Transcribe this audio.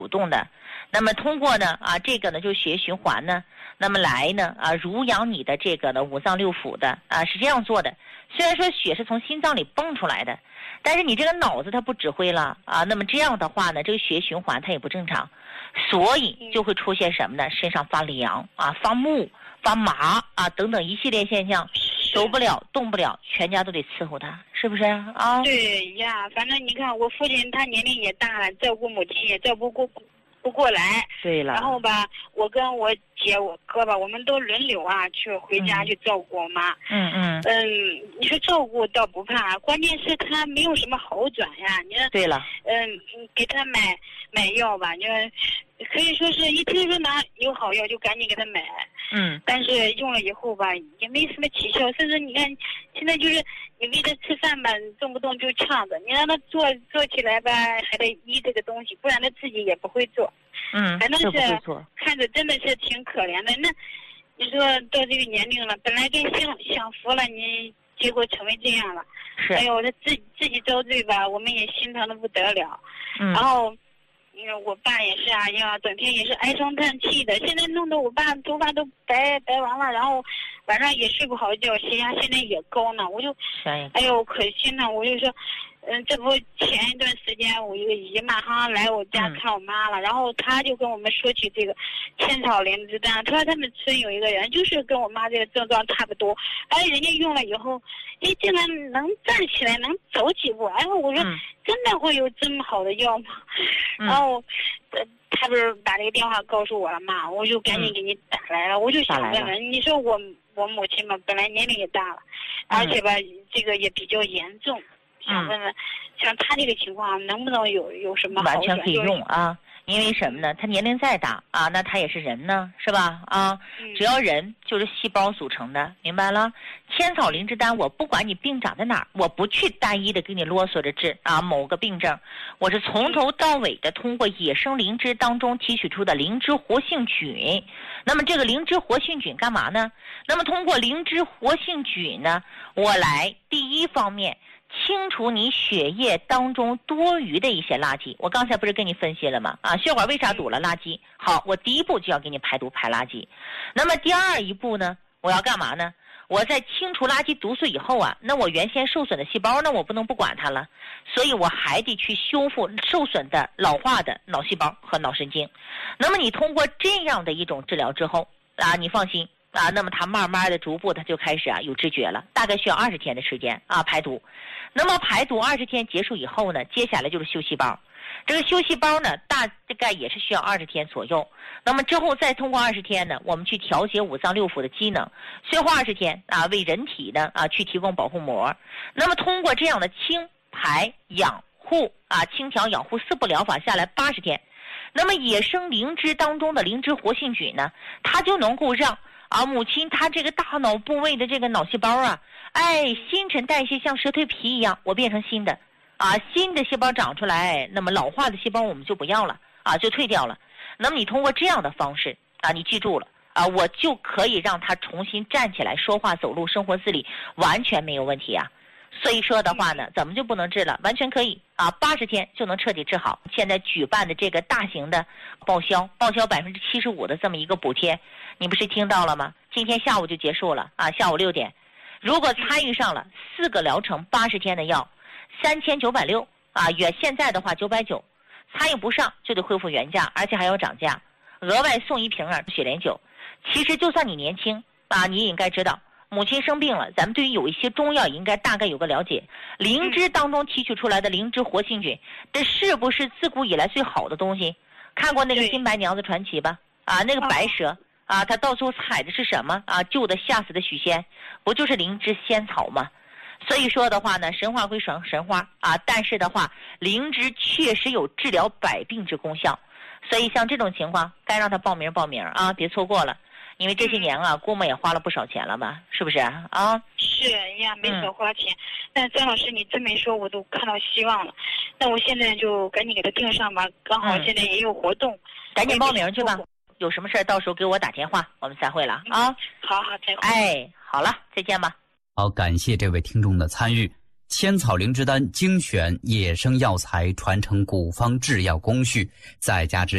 主动的。那么通过呢这个呢就血液循环呢，那么来呢濡养你的这个呢五脏六腑的是这样做的。虽然说血是从心脏里蹦出来的，但是你这个脑子它不指挥了那么这样的话呢，这个血液循环它也不正常，所以就会出现什么呢？身上发凉发木、发麻等等一系列现象，走不了、动不了，全家都得伺候他，是不是对呀，反正你看我父亲他年龄也大了，照顾母亲也照顾不过来。 对了。 然后吧，我跟我姐、我哥吧，我们都轮流去回家去照顾我妈。你说照顾倒不怕，关键是他没有什么好转呀。你说对了。 给他买药吧，你说可以说是一听说哪有好药就赶紧给他买。但是用了以后吧，也没什么起效，甚至你看现在就是你喂他吃饭吧，动不动就呛着，你让他做起来吧，还得医这个东西，不然他自己也不会做。反正是看着真的是挺可怜的。那你说到这个年龄了，本来该享福了，你结果成为这样了。哎呦，他自己遭罪吧，我们也心疼的不得了。然后我爸也是整天也是唉声叹气的，现在弄得我爸头发都白完了，然后晚上也睡不好觉，血压现在也高呢。我就哎呦可心疼，我就说这不前一段时间我一个姨妈好像来我家看我妈了，然后她就跟我们说起这个千草灵芝丹，她说他们村有一个人就是跟我妈这个症状差不多，人家用了以后竟然能站起来，能走几步。我说真的会有这么好的药吗？然后他不是把这个电话告诉我了嘛，我就赶紧给你打来了。我就想问问，你说我母亲嘛，本来年龄也大了，而且吧这个也比较严重，想问问像他这个情况能不能有什么好转？ 完全可以用因为什么呢？他年龄再大那他也是人呢，是吧只要人就是细胞组成的，明白了？千草灵芝丹，我不管你病长在哪儿，我不去单一的给你啰嗦着治某个病症，我是从头到尾的通过野生灵芝当中提取出的灵芝活性菌。那么这个灵芝活性菌干嘛呢？那么通过灵芝活性菌呢，我来第一方面清除你血液当中多余的一些垃圾。我刚才不是跟你分析了吗？血管为啥堵了？垃圾。好，我第一步就要给你排毒排垃圾。那么第二一步呢，我要干嘛呢？我在清除垃圾毒素以后那我原先受损的细胞呢，我不能不管它了，所以我还得去修复受损的老化的脑细胞和脑神经。那么你通过这样的一种治疗之后你放心那么它慢慢的逐步它就开始有知觉了，大概需要20天的时间排毒。那么排毒20天结束以后呢，接下来就是修细胞。这个修细胞呢，大概也是需要20天左右。那么之后再通过20天呢，我们去调节五脏六腑的机能，最后20天为人体呢去提供保护膜。那么通过这样的清排养护清调养护4步疗法下来80天，那么野生灵芝当中的灵芝活性菌呢，它就能够让母亲她这个大脑部位的这个脑细胞新陈代谢像蛇蜕皮一样，我变成新的新的细胞长出来，那么老化的细胞我们就不要了就退掉了。那么你通过这样的方式你记住了我就可以让他重新站起来说话走路生活自理，完全没有问题所以说的话呢，怎么就不能治了？完全可以80天就能彻底治好。现在举办的这个大型的报销75%的这么一个补贴，你不是听到了吗？今天下午就结束了下午6点。如果参与上了4个疗程80天的药，3960现在的话990，参与不上就得恢复原价，而且还要涨价，额外送1瓶雪莲酒。其实就算你年轻你也应该知道，母亲生病了，咱们对于有一些中药也应该大概有个了解。灵芝当中提取出来的灵芝活性菌，这是不是自古以来最好的东西？看过那个金白娘子传奇吧？那个白蛇他到处采的是什么救的吓死的许仙，不就是灵芝仙草吗？所以说的话呢，神话归神话但是的话，灵芝确实有治疗百病之功效。所以像这种情况，该让他报名别错过了。因为这些年估摸也花了不少钱了吧，是不是是呀，没少花钱。但张老师你这么一说，我都看到希望了。那我现在就赶紧给他订上吧，刚好现在也有活动， 赶紧报名去吧。有什么事到时候给我打电话，我们再会了好，再会。 好了，再见吧。 好，感谢这位听众的参与。千草灵芝丹精选野生药材，传承古方制药工序，再加之